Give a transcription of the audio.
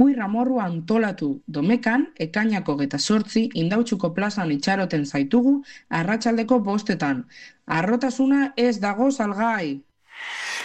Kuir amorrua antolatu domekan, ekainako 28 Indautxuko plazan itxaroten zaitugu arratsaldeko 5:00. Harrotasuna ez dago salgai!